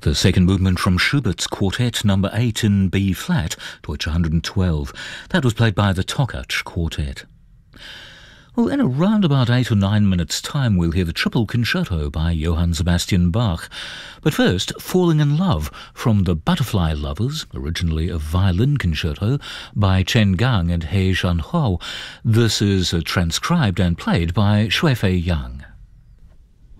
The second movement from Schubert's Quartet No. 8 in B-flat, Deutsch 112. That was played by the Tokac Quartet. Well, in around about 8 or 9 minutes' time, we'll hear the Triple Concerto by Johann Sebastian Bach. But first, Falling in Love from the Butterfly Lovers, originally a violin concerto, by Chen Gang and He Zhanhou. This is transcribed and played by Shuifei Yang.